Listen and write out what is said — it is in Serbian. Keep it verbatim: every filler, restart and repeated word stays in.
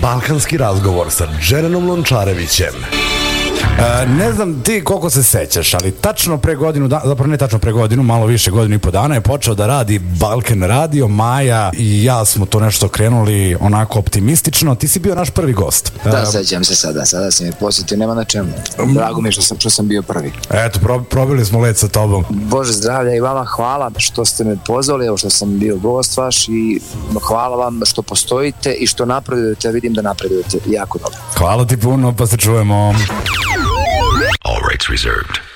Balkanski razgovor sa Džerenom Lončarevićem. E, ne znam ti koliko se sećaš, ali tačno pre godinu, da, zapravo ne tačno pre godinu, malo više godinu i po dana je počeo da radi Balkan Radio. Maja i ja smo to nešto krenuli onako optimistično. Ti si bio naš prvi gost. Da, sećam se sada, sada si mi posjetio, nema na čemu. Drago mi je što sam, što sam bio prvi. Eto, pro, probili smo let sa tobom. Bože zdravlja i vama hvala što ste me pozvali, evo što sam bio gost vaš i hvala vam što postojite i što napredujete, vidim da napredujete jako dobro. Hvala ti puno, pa se čujemo. All rights reserved.